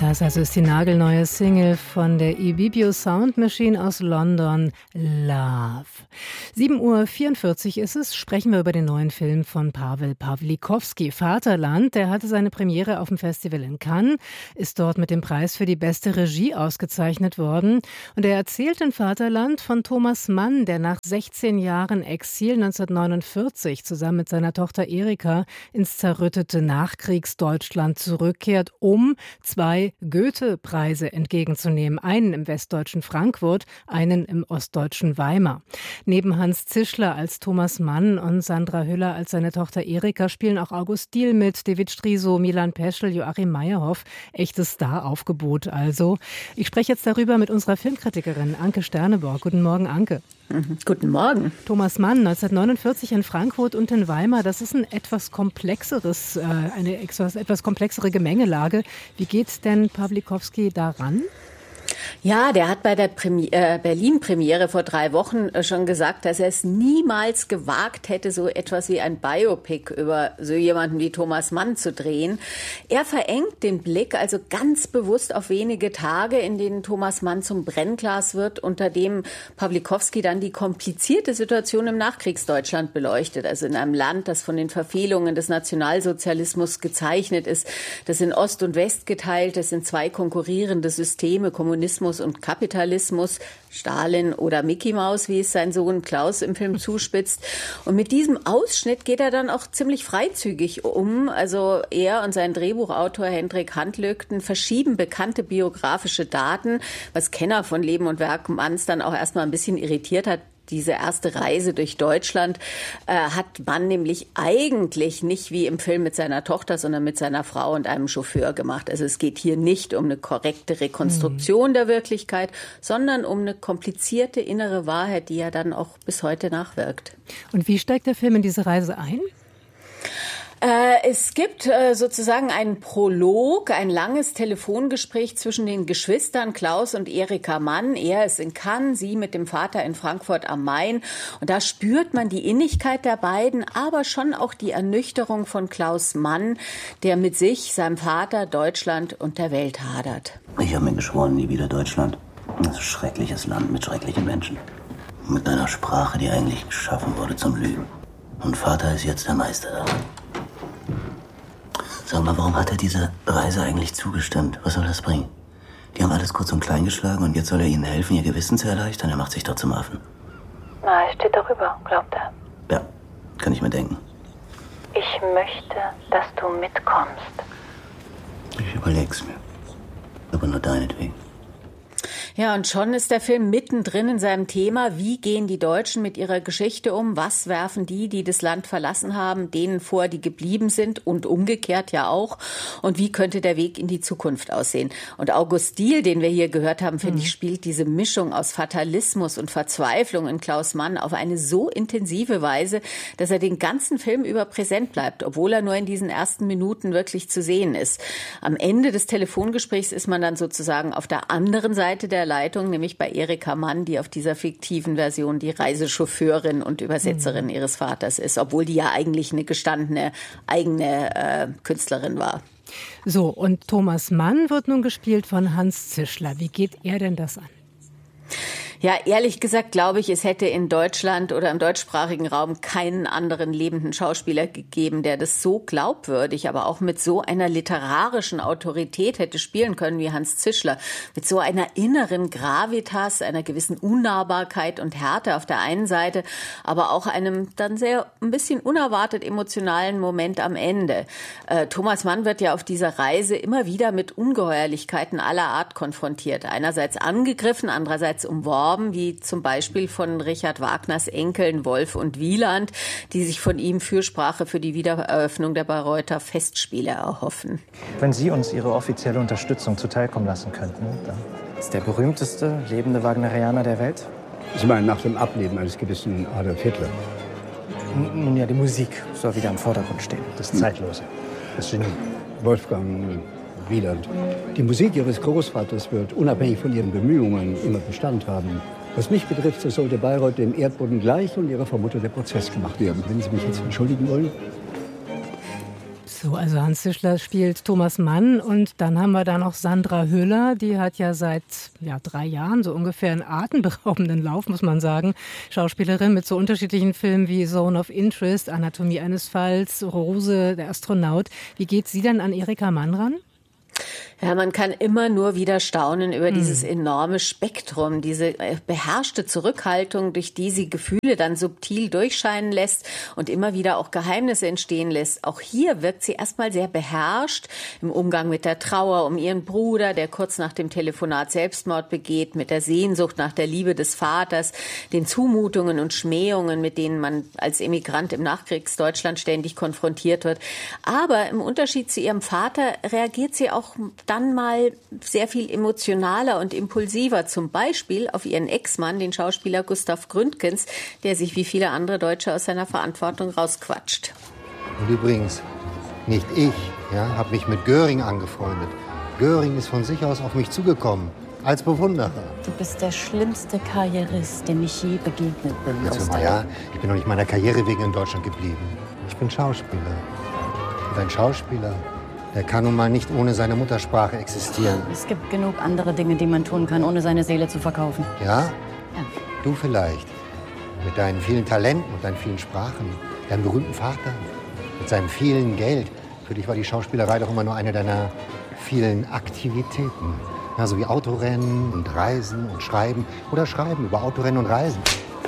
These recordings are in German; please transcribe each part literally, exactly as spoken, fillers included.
Das also ist die nagelneue Single von der Ibibio Sound Machine aus London, Love. sieben Uhr vierundvierzig ist es, sprechen wir über den neuen Film von Pawel Pawlikowski, Vaterland. Der hatte seine Premiere auf dem Festival in Cannes, ist dort mit dem Preis für die beste Regie ausgezeichnet worden. Und er erzählt in Vaterland von Thomas Mann, der nach sechzehn Jahren Exil neunzehnhundertneunundvierzig zusammen mit seiner Tochter Erika ins zerrüttete Nachkriegsdeutschland zurückkehrt, um zwei Goethe-Preise entgegenzunehmen. Einen im westdeutschen Frankfurt, einen im ostdeutschen Weimar. Neben Hans Zischler als Thomas Mann und Sandra Hüller als seine Tochter Erika spielen auch August Diehl mit, David Striso, Milan Peschel, Joachim Meyerhoff. Echtes Star-Aufgebot also. Ich spreche jetzt darüber mit unserer Filmkritikerin Anke Sterneborg. Guten Morgen, Anke. Mhm. Guten Morgen. Thomas Mann, neunzehnhundertneunundvierzig in Frankfurt und in Weimar. Das ist ein etwas komplexeres, eine etwas komplexere Gemengelage. Wie geht denn Pawlikowski daran? Ja, der hat bei der Premi- äh, Berlin-Premiere vor drei Wochen äh, schon gesagt, dass er es niemals gewagt hätte, so etwas wie ein Biopic über so jemanden wie Thomas Mann zu drehen. Er verengt den Blick also ganz bewusst auf wenige Tage, in denen Thomas Mann zum Brennglas wird, unter dem Pawlikowski dann die komplizierte Situation im Nachkriegsdeutschland beleuchtet. Also in einem Land, das von den Verfehlungen des Nationalsozialismus gezeichnet ist, das in Ost und West geteilt ist, in zwei konkurrierende Systeme, Kommunismus und Kapitalismus, Stalin oder Mickey Maus, wie es sein Sohn Klaus im Film zuspitzt. Und mit diesem Ausschnitt geht er dann auch ziemlich freizügig um. Also er und sein Drehbuchautor Hendrik Handlögten verschieben bekannte biografische Daten, was Kenner von Leben und Werk Manns dann auch erstmal ein bisschen irritiert hat. Diese erste Reise durch Deutschland äh, hat Mann nämlich eigentlich nicht wie im Film mit seiner Tochter, sondern mit seiner Frau und einem Chauffeur gemacht. Also es geht hier nicht um eine korrekte Rekonstruktion mhm. der Wirklichkeit, sondern um eine komplizierte innere Wahrheit, die ja dann auch bis heute nachwirkt. Und wie steigt der Film in diese Reise ein? Äh, es gibt äh, sozusagen einen Prolog, ein langes Telefongespräch zwischen den Geschwistern Klaus und Erika Mann. Er ist in Cannes, sie mit dem Vater in Frankfurt am Main. Und da spürt man die Innigkeit der beiden, aber schon auch die Ernüchterung von Klaus Mann, der mit sich, seinem Vater, Deutschland und der Welt hadert. Ich habe mir geschworen, nie wieder Deutschland. Das ist ein schreckliches Land mit schrecklichen Menschen. Mit einer Sprache, die eigentlich geschaffen wurde zum Lügen. Und Vater ist jetzt der Meister daran. Sag mal, warum hat er diese Reise eigentlich zugestimmt? Was soll das bringen? Die haben alles kurz und klein geschlagen und jetzt soll er ihnen helfen, ihr Gewissen zu erleichtern? Er macht sich doch zum Affen. Na, er steht darüber, glaubt er. Ja, kann ich mir denken. Ich möchte, dass du mitkommst. Ich überleg's mir. Aber nur deinetwegen. Ja, und schon ist der Film mittendrin in seinem Thema. Wie gehen die Deutschen mit ihrer Geschichte um? Was werfen die, die das Land verlassen haben, denen vor, die geblieben sind und umgekehrt ja auch? Und wie könnte der Weg in die Zukunft aussehen? Und August Diehl, den wir hier gehört haben, finde mhm. ich, spielt diese Mischung aus Fatalismus und Verzweiflung in Klaus Mann auf eine so intensive Weise, dass er den ganzen Film über präsent bleibt, obwohl er nur in diesen ersten Minuten wirklich zu sehen ist. Am Ende des Telefongesprächs ist man dann sozusagen auf der anderen Seite der Leitung, nämlich bei Erika Mann, die auf dieser fiktiven Version die Reisechauffeurin und Übersetzerin mhm. ihres Vaters ist, obwohl die ja eigentlich eine gestandene eigene äh, Künstlerin war. So, und Thomas Mann wird nun gespielt von Hans Zischler. Wie geht er denn das an? Ja, ehrlich gesagt glaube ich, es hätte in Deutschland oder im deutschsprachigen Raum keinen anderen lebenden Schauspieler gegeben, der das so glaubwürdig, aber auch mit so einer literarischen Autorität hätte spielen können wie Hans Zischler. Mit so einer inneren Gravitas, einer gewissen Unnahbarkeit und Härte auf der einen Seite, aber auch einem dann sehr ein bisschen unerwartet emotionalen Moment am Ende. Äh, Thomas Mann wird ja auf dieser Reise immer wieder mit Ungeheuerlichkeiten aller Art konfrontiert. Einerseits angegriffen, andererseits umworben, wie zum Beispiel von Richard Wagners Enkeln Wolf und Wieland, die sich von ihm Fürsprache für die Wiedereröffnung der Bayreuther Festspiele erhoffen. Wenn Sie uns Ihre offizielle Unterstützung zuteilkommen lassen könnten, dann ist der berühmteste lebende Wagnerianer der Welt? Sie meinen nach dem Ableben eines gewissen Adolf Hitler? Nun ja, die Musik soll wieder im Vordergrund stehen. Das Zeitlose, das Genie. Wolfgang Wieland. Die Musik Ihres Großvaters wird unabhängig von Ihren Bemühungen immer Bestand haben. Was mich betrifft, so sollte Bayreuth dem Erdboden gleich und Ihrer Vermutter der Prozess gemacht werden. Wenn Sie mich jetzt entschuldigen wollen. So, also Hans Zischler spielt Thomas Mann und dann haben wir da noch Sandra Hüller, die hat ja seit ja, drei Jahren so ungefähr einen atemberaubenden Lauf, muss man sagen. Schauspielerin mit so unterschiedlichen Filmen wie Zone of Interest, Anatomie eines Falls, Rose, der Astronaut. Wie geht sie dann an Erika Mann ran? Ja, man kann immer nur wieder staunen über hm. dieses enorme Spektrum, diese beherrschte Zurückhaltung, durch die sie Gefühle dann subtil durchscheinen lässt und immer wieder auch Geheimnisse entstehen lässt. Auch hier wirkt sie erstmal sehr beherrscht im Umgang mit der Trauer um ihren Bruder, der kurz nach dem Telefonat Selbstmord begeht, mit der Sehnsucht nach der Liebe des Vaters, den Zumutungen und Schmähungen, mit denen man als Emigrant im Nachkriegsdeutschland ständig konfrontiert wird. Aber im Unterschied zu ihrem Vater reagiert sie auch dann mal sehr viel emotionaler und impulsiver, zum Beispiel auf ihren Ex-Mann, den Schauspieler Gustav Gründgens, der sich wie viele andere Deutsche aus seiner Verantwortung rausquatscht. Und übrigens, nicht ich, ja, habe mich mit Göring angefreundet. Göring ist von sich aus auf mich zugekommen, als Bewunderer. Du bist der schlimmste Karrierist, dem ich je begegnet bin. Jetzt mal, ja, ich bin doch nicht meiner Karriere wegen in Deutschland geblieben. Ich bin Schauspieler. Und ein Schauspieler, der kann nun mal nicht ohne seine Muttersprache existieren. Es gibt genug andere Dinge, die man tun kann, ohne seine Seele zu verkaufen. Ja? Ja. Du vielleicht. Mit deinen vielen Talenten und deinen vielen Sprachen. Deinem berühmten Vater. Mit seinem vielen Geld. Für dich war die Schauspielerei doch immer nur eine deiner vielen Aktivitäten. Ja, so wie Autorennen und Reisen und Schreiben. Oder Schreiben über Autorennen und Reisen.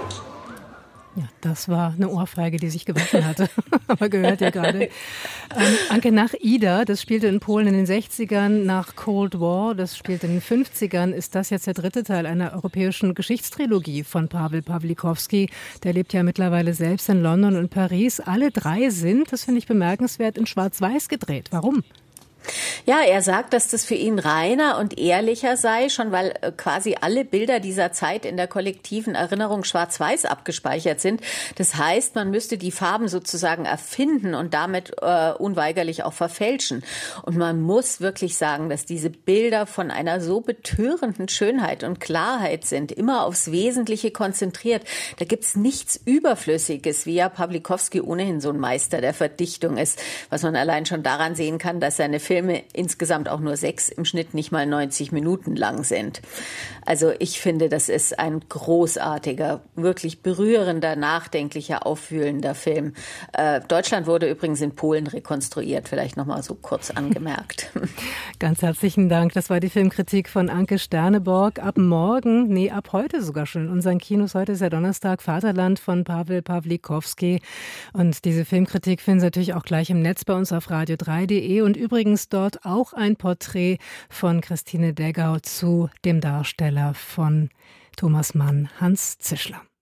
Ja, das war eine Ohrfeige, die sich gewaschen hatte. Aber gehört ja gerade. Ähm, Anke, nach Ida, das spielte in Polen in den sechzigern, nach Cold War, das spielte in den fünfzigern, ist das jetzt der dritte Teil einer europäischen Geschichtstrilogie von Paweł Pawlikowski. Der lebt ja mittlerweile selbst in London und Paris. Alle drei sind, das finde ich bemerkenswert, in Schwarz-Weiß gedreht. Warum? Ja, er sagt, dass das für ihn reiner und ehrlicher sei, schon weil quasi alle Bilder dieser Zeit in der kollektiven Erinnerung schwarz-weiß abgespeichert sind. Das heißt, man müsste die Farben sozusagen erfinden und damit äh, unweigerlich auch verfälschen. Und man muss wirklich sagen, dass diese Bilder von einer so betörenden Schönheit und Klarheit sind, immer aufs Wesentliche konzentriert. Da gibt's nichts Überflüssiges, wie ja Pawlikowski ohnehin so ein Meister der Verdichtung ist, was man allein schon daran sehen kann, dass seine Filme insgesamt auch nur sechs, im Schnitt nicht mal neunzig Minuten lang sind. Also ich finde, das ist ein großartiger, wirklich berührender, nachdenklicher, aufwühlender Film. Äh, Deutschland wurde übrigens in Polen rekonstruiert, vielleicht noch mal so kurz angemerkt. Ganz herzlichen Dank. Das war die Filmkritik von Anke Sterneborg. Ab morgen, nee, ab heute sogar schon in unseren Kinos. Heute ist ja Donnerstag, Vaterland von Paweł Pawlikowski. Und diese Filmkritik finden Sie natürlich auch gleich im Netz bei uns auf radio drei punkt de und übrigens dort auch ein Porträt von Christine Deggau zu dem Darsteller von Thomas Mann, Hans Zischler.